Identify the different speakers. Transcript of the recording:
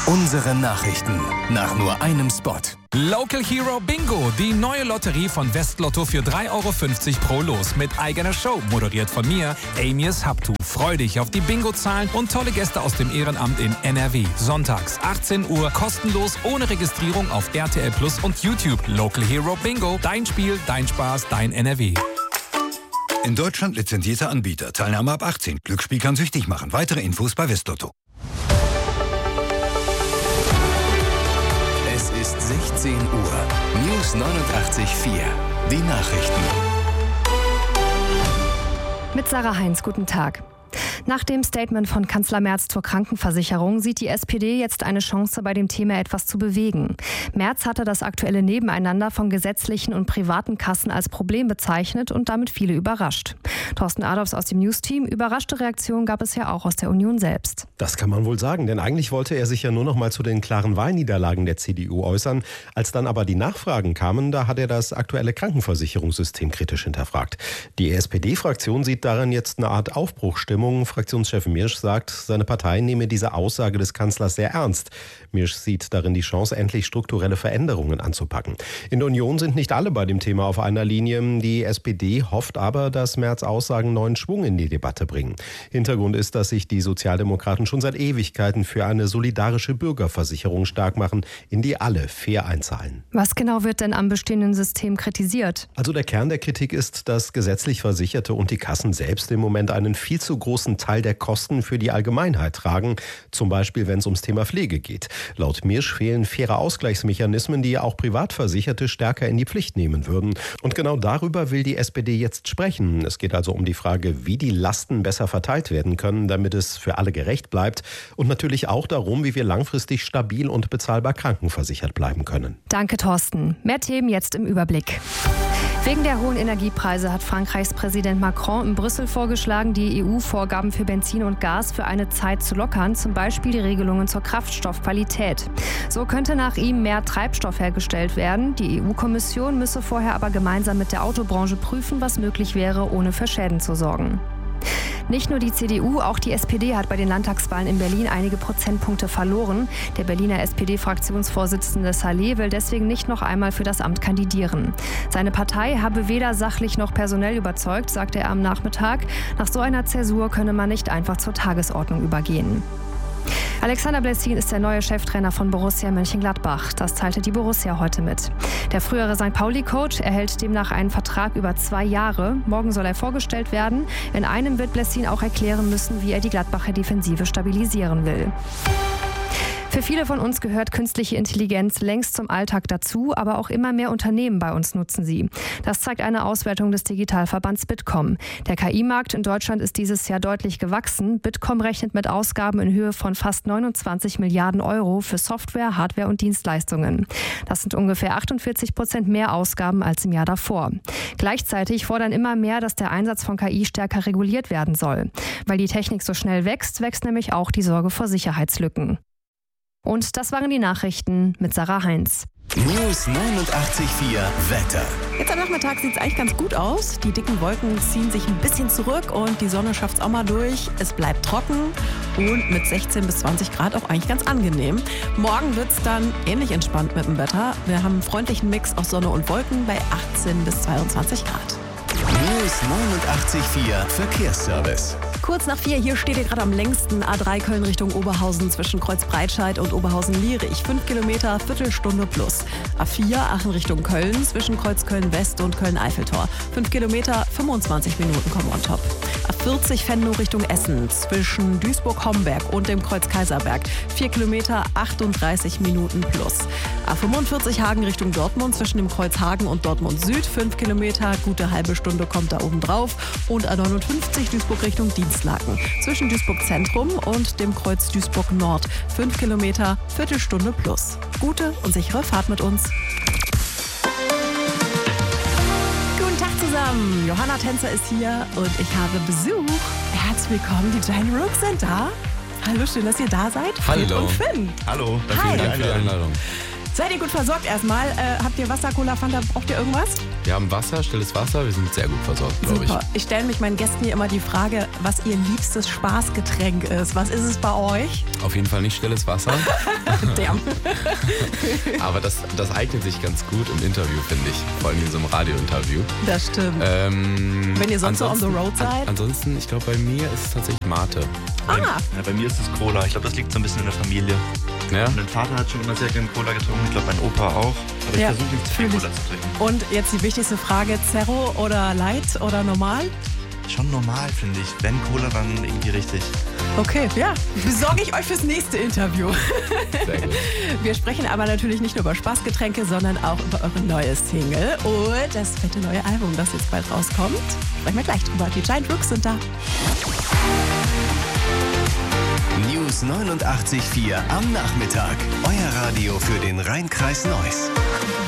Speaker 1: Unsere Nachrichten nach nur einem Spot.
Speaker 2: Local Hero Bingo, die neue Lotterie von Westlotto für 3,50 € pro Los mit eigener Show, moderiert von mir, Amias Habtu. Freu dich auf die Bingo-Zahlen und tolle Gäste aus dem Ehrenamt in NRW. Sonntags, 18 Uhr, kostenlos, ohne Registrierung auf RTL Plus und YouTube. Local Hero Bingo, dein Spiel, dein Spaß, dein NRW.
Speaker 3: In Deutschland lizenzierter Anbieter. Teilnahme ab 18. Glücksspiel kann süchtig machen. Weitere Infos bei Westlotto.
Speaker 1: Es ist 16 Uhr. News 89.4. Die Nachrichten.
Speaker 4: Mit Sarah Heinz, guten Tag. Nach dem Statement von Kanzler Merz zur Krankenversicherung sieht die SPD jetzt eine Chance, bei dem Thema etwas zu bewegen. Merz hatte das aktuelle Nebeneinander von gesetzlichen und privaten Kassen als Problem bezeichnet und damit viele überrascht. Thorsten Adolfs aus dem News-Team: Überraschte Reaktionen gab es ja auch aus der Union selbst.
Speaker 5: Das kann man wohl sagen, denn eigentlich wollte er sich ja nur noch mal zu den klaren Wahlniederlagen der CDU äußern. Als dann aber die Nachfragen kamen, da hat er das aktuelle Krankenversicherungssystem kritisch hinterfragt. Die SPD-Fraktion sieht darin jetzt eine Art Aufbruchsstimmung. Fraktionschef Mirsch sagt, seine Partei nehme diese Aussage des Kanzlers sehr ernst. Mirsch sieht darin die Chance, endlich strukturelle Veränderungen anzupacken. In der Union sind nicht alle bei dem Thema auf einer Linie. Die SPD hofft aber, dass Merz Aussagen neuen Schwung in die Debatte bringen. Hintergrund ist, dass sich die Sozialdemokraten schon seit Ewigkeiten für eine solidarische Bürgerversicherung stark machen, in die alle fair einzahlen.
Speaker 4: Was genau wird denn am bestehenden System kritisiert?
Speaker 5: Also der Kern der Kritik ist, dass gesetzlich Versicherte und die Kassen selbst im Moment einen viel zu großen Teil der Kosten für die Allgemeinheit tragen, zum Beispiel wenn es ums Thema Pflege geht. Laut Mirsch fehlen faire Ausgleichsmechanismen, die auch Privatversicherte stärker in die Pflicht nehmen würden. Und genau darüber will die SPD jetzt sprechen. Es geht also um die Frage, wie die Lasten besser verteilt werden können, damit es für alle gerecht bleibt. Und natürlich auch darum, wie wir langfristig stabil und bezahlbar krankenversichert bleiben können.
Speaker 4: Danke, Thorsten. Mehr Themen jetzt im Überblick. Wegen der hohen Energiepreise hat Frankreichs Präsident Macron in Brüssel vorgeschlagen, die EU-Vorgaben für Benzin und Gas für eine Zeit zu lockern, zum Beispiel die Regelungen zur Kraftstoffqualität. So könnte nach ihm mehr Treibstoff hergestellt werden. Die EU-Kommission müsse vorher aber gemeinsam mit der Autobranche prüfen, was möglich wäre, ohne für Schäden zu sorgen. Nicht nur die CDU, auch die SPD hat bei den Landtagswahlen in Berlin einige Prozentpunkte verloren. Der Berliner SPD-Fraktionsvorsitzende Saleh will deswegen nicht noch einmal für das Amt kandidieren. Seine Partei habe weder sachlich noch personell überzeugt, sagte er am Nachmittag. Nach so einer Zäsur könne man nicht einfach zur Tagesordnung übergehen. Alexander Blessin ist der neue Cheftrainer von Borussia Mönchengladbach. Das teilte die Borussia heute mit. Der frühere St. Pauli-Coach erhält demnach einen Vertrag über 2 Jahre. Morgen soll er vorgestellt werden. In einem wird Blessin auch erklären müssen, wie er die Gladbacher Defensive stabilisieren will. Für viele von uns gehört künstliche Intelligenz längst zum Alltag dazu, aber auch immer mehr Unternehmen bei uns nutzen sie. Das zeigt eine Auswertung des Digitalverbands Bitkom. Der KI-Markt in Deutschland ist dieses Jahr deutlich gewachsen. Bitkom rechnet mit Ausgaben in Höhe von fast 29 Milliarden € für Software, Hardware und Dienstleistungen. Das sind ungefähr 48% mehr Ausgaben als im Jahr davor. Gleichzeitig fordern immer mehr, dass der Einsatz von KI stärker reguliert werden soll. Weil die Technik so schnell wächst, wächst nämlich auch die Sorge vor Sicherheitslücken. Und das waren die Nachrichten mit Sarah Heinz.
Speaker 1: News 89.4 Wetter.
Speaker 6: Jetzt am Nachmittag sieht es eigentlich ganz gut aus. Die dicken Wolken ziehen sich ein bisschen zurück und die Sonne schafft es auch mal durch. Es bleibt trocken und mit 16 bis 20 Grad auch eigentlich ganz angenehm. Morgen wird es dann ähnlich entspannt mit dem Wetter. Wir haben einen freundlichen Mix aus Sonne und Wolken bei 18 bis 22 Grad.
Speaker 1: News 89.4 Verkehrsservice.
Speaker 6: Kurz nach 4, hier steht ihr gerade am längsten A3 Köln Richtung Oberhausen zwischen Kreuzbreitscheid und Oberhausen-Lierich. 5 Kilometer, Viertelstunde plus. A4 Aachen Richtung Köln zwischen Kreuz Köln-West und Köln-Eiffeltor. 5 Kilometer, 25 Minuten kommen on top. A40 Venlo Richtung Essen zwischen Duisburg-Homberg und dem Kreuz Kaiserberg. 4 Kilometer, 38 Minuten plus. A45 Hagen Richtung Dortmund zwischen dem Kreuz Hagen und Dortmund Süd. 5 Kilometer, gute halbe Stunde kommt da oben drauf. Und A59 Duisburg Richtung Dienstlaken zwischen Duisburg Zentrum und dem Kreuz Duisburg Nord. 5 Kilometer, Viertelstunde plus. Gute und sichere Fahrt mit uns. Guten Tag zusammen. Johanna Tänzer ist hier und ich habe Besuch. Herzlich willkommen, die Giant Rooks sind da. Hallo, schön, dass ihr da seid.
Speaker 7: Hallo.
Speaker 6: Und Finn.
Speaker 7: Hallo,
Speaker 6: Hi.
Speaker 7: Danke für die Einladung.
Speaker 6: Seid ihr gut versorgt erstmal? Habt ihr Wasser, Cola, Fanta? Braucht ihr irgendwas?
Speaker 7: Wir haben Wasser, stilles Wasser. Wir sind sehr gut versorgt, glaube ich.
Speaker 6: Super. Ich stelle mich meinen Gästen hier immer die Frage, was ihr liebstes Spaßgetränk ist. Was ist es bei euch?
Speaker 7: Auf jeden Fall nicht stilles Wasser.
Speaker 6: Damn.
Speaker 7: Aber das eignet sich ganz gut im Interview, finde ich. Vor allem in so einem Radiointerview.
Speaker 6: Das stimmt. Wenn ihr sonst so on the road seid?
Speaker 7: Ansonsten, ich glaube, bei mir ist es tatsächlich Mate.
Speaker 6: Ah.
Speaker 8: Ja, bei mir ist es Cola. Ich glaube, das liegt so ein bisschen in der Familie.
Speaker 7: Ja?
Speaker 8: Mein Vater hat schon immer sehr gerne Cola getrunken. Ich glaube, mein Opa auch. Aber ich versuche nicht zu viel Cola zu trinken.
Speaker 6: Und jetzt die wichtigste Frage, Zero oder Light oder normal?
Speaker 8: Schon normal, finde ich. Wenn Cola, dann irgendwie richtig.
Speaker 6: Okay, ja, besorge ich euch fürs nächste Interview.
Speaker 7: Sehr gut.
Speaker 6: Wir sprechen aber natürlich nicht nur über Spaßgetränke, sondern auch über eure neue Single und das fette neue Album, das jetzt bald rauskommt. Sprechen wir gleich drüber. Die Giant Rooks sind da.
Speaker 1: News 89.4 am Nachmittag. Euer Radio für den Rhein-Kreis Neuss.